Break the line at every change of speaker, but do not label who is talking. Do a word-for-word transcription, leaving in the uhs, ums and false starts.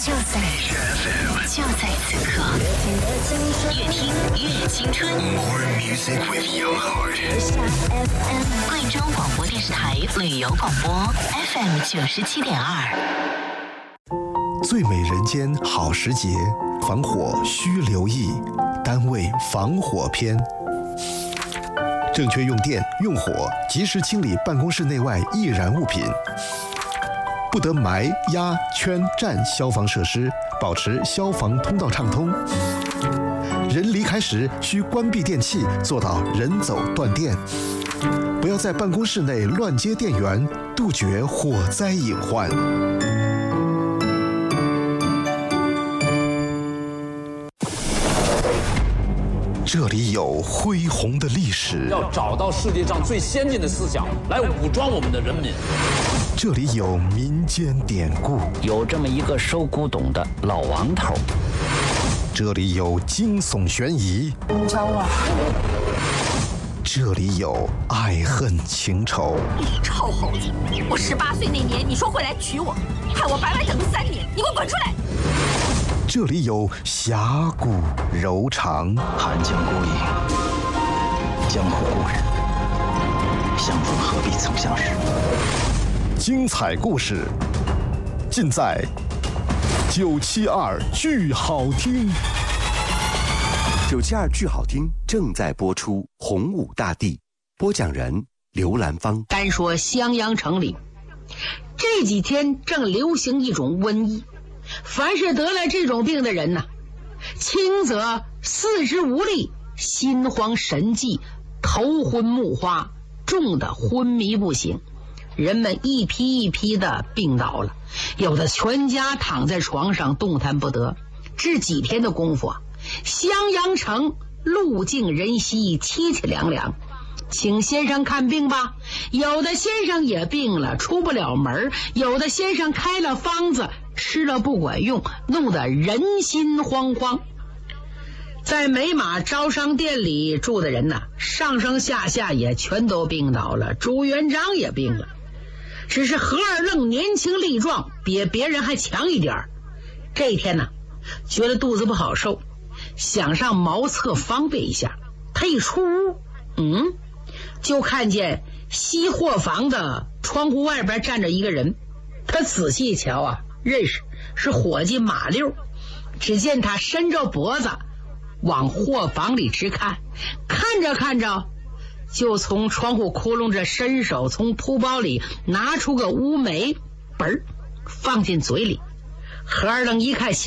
就在就在此刻，越听越青春。
More music with young heart。
贵州广播电视台旅游广播 F M 九十七点二。
最美人间好时节，防火需留意，单位防火篇。正确用电用火，及时清理办公室内外易燃物品。不得埋、压、圈、占消防设施，保持消防通道畅通。人离开时需关闭电器，做到人走断电。不要在办公室内乱接电源，杜绝火灾隐患。这里有恢宏的历史，
要找到世界上最先进的思想来武装我们的人民。
这里有民间典故，
有这么一个收古董的老王头。
这里有惊悚悬疑，
你找我？
这里有爱恨情仇。
你臭猴子！我十八岁那年你说会来娶我，害我白白等了三年，你给我滚出来！
这里有侠骨柔肠，
寒江孤影，江湖故人，相逢何必曾相识。
精彩故事尽在九七二剧好听。
九七二剧好听正在播出，洪武大帝，播讲人刘兰芳。
单说襄阳城里，这几天正流行一种瘟疫，凡是得了这种病的人呢，轻则四肢无力，心慌神悸，头昏目花，重的昏迷不醒。人们一批一批的病倒了，有的全家躺在床上动弹不得。这几天的功夫啊，襄阳城路径人稀，凄凄凉凉。请先生看病吧，有的先生也病了，出不了门；有的先生开了方子，吃了不管用，弄得人心惶惶。在美马招商店里住的人呢，上上下下也全都病倒了，朱元璋也病了。只是何二愣年轻力壮，比别人还强一点。这一天呢，觉得肚子不好受，想上茅厕方便一下。他一出屋，嗯，就看见西货房的窗户外边站着一个人。他仔细一瞧啊，认识是伙计马六。只见他伸着脖子往货房里直看，看着看着就从窗户窟窿这伸手从铺包里拿出个乌梅，本儿放进嘴里。何二愣一看